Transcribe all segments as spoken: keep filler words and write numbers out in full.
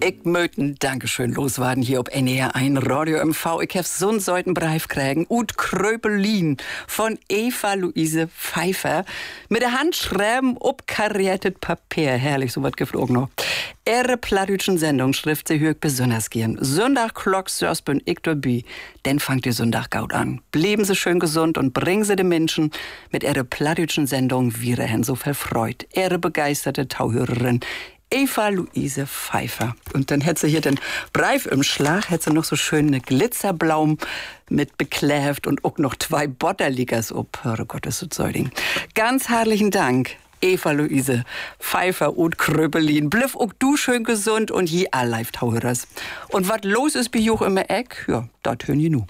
Ich möchte ein Dankeschön loswerden hier ob N D R eins Radio M V. Ich hab so'n sollten Brief kriegen. Ut Kröpelin von Eva Luise Pfeiffer. Mit der Hand schreiben ob kariertes Papier. Herrlich, so was geflogen noch. Ihre plattdütschen Sendung schrift sie höch besonders gern. Sonntag klocks sörs bin ich dabei. Denn fangt ihr Sonntag gaut an. Bleiben sie schön gesund und bringen sie den Menschen mit ihrer plattdütschen Sendung wieder hin so verfreut. Ihre begeisterte Tauhörerin Eva Luise Pfeiffer. Und dann hätte sie hier den Brief im Schlag, hätte sie noch so schöne Glitzerblaum mit bekläft und auch noch zwei Botterliggers ob. Oh Gott, ist so Zeuding. Ganz herzlichen Dank, Eva Luise Pfeiffer und Kröpelin. Bliff auch du schön gesund und hier all live Tauhörers. Und was los ist bei Juch im Eck, ja, dat hören je nu.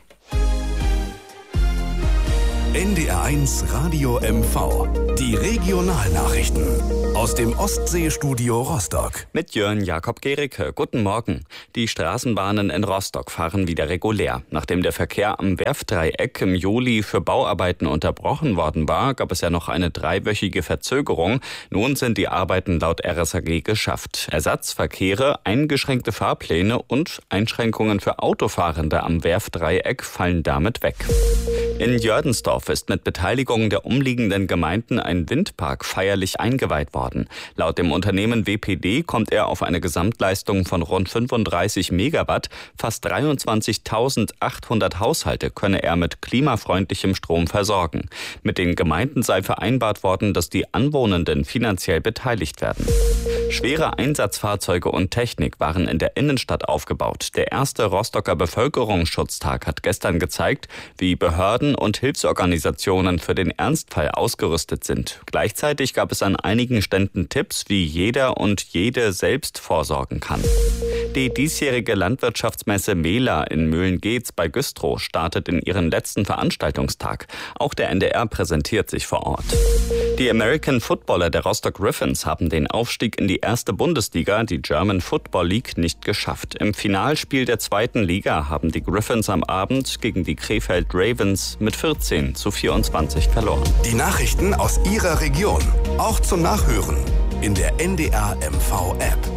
N D R eins Radio M V. Die Regionalnachrichten aus dem Ostseestudio Rostock. Mit Jörn Jakob Gericke. Guten Morgen. Die Straßenbahnen in Rostock fahren wieder regulär. Nachdem der Verkehr am Werftdreieck im Juli für Bauarbeiten unterbrochen worden war, gab es ja noch eine dreiwöchige Verzögerung. Nun sind die Arbeiten laut R S A G geschafft. Ersatzverkehre, eingeschränkte Fahrpläne und Einschränkungen für Autofahrende am Werftdreieck fallen damit weg. In Jördensdorf ist mit Beteiligung der umliegenden Gemeinden ein Windpark feierlich eingeweiht worden. Laut dem Unternehmen W P D kommt er auf eine Gesamtleistung von rund fünfunddreißig Megawatt. Fast dreiundzwanzigtausendachthundert Haushalte könne er mit klimafreundlichem Strom versorgen. Mit den Gemeinden sei vereinbart worden, dass die Anwohnenden finanziell beteiligt werden. Schwere Einsatzfahrzeuge und Technik waren in der Innenstadt aufgebaut. Der erste Rostocker Bevölkerungsschutztag hat gestern gezeigt, wie Behörden und Hilfsorganisationen für den Ernstfall ausgerüstet sind. Gleichzeitig gab es an einigen Ständen Tipps, wie jeder und jede selbst vorsorgen kann. Die diesjährige Landwirtschaftsmesse Mela in Mühlen-Geetz bei Güstrow startet in ihren letzten Veranstaltungstag. Auch der N D R präsentiert sich vor Ort. Die American Footballer der Rostock Griffins haben den Aufstieg in die erste Bundesliga, die German Football League, nicht geschafft. Im Finalspiel der zweiten Liga haben die Griffins am Abend gegen die Krefeld Ravens mit vierzehn zu vierundzwanzig verloren. Die Nachrichten aus Ihrer Region, auch zum Nachhören in der N D R M V App.